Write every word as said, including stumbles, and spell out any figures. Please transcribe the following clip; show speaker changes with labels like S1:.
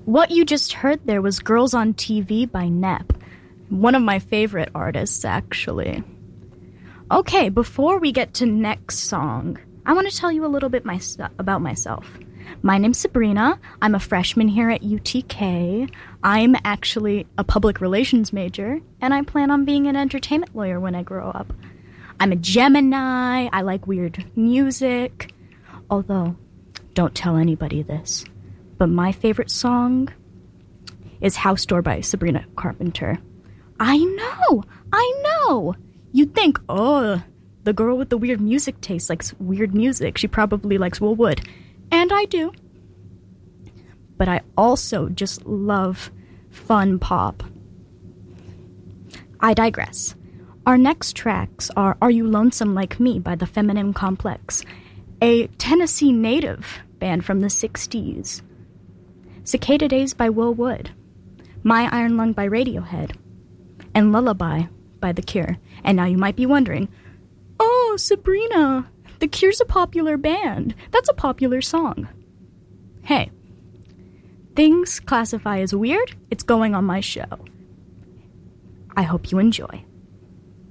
S1: What you just heard there was Girls on T V by N E P. One of my favorite artists, actually. Okay, before we get to next song, I want to tell you a little bit my, about myself. My name's Sabrina. I'm a freshman here at U T K. I'm actually a public relations major, and I plan on being an entertainment lawyer when I grow up. I'm a Gemini. I like weird music. Although, don't tell anybody this, but my favorite song is House Door by Sabrina Carpenter. I know! I know! You'd think, oh, the girl with the weird music taste likes weird music. She probably likes Will Wood. And I do. But I also just love fun pop. I digress. Our next tracks are Are You Lonesome Like Me by the Feminine Complex, a Tennessee native band from the sixties. Cicada Days by Will Wood. My Iron Lung by Radiohead. And Lullaby by The Cure. And now you might be wondering, oh, Sabrina, The Cure's a popular band. That's a popular song. Hey, things classify as weird. It's going on my show. I hope you enjoy.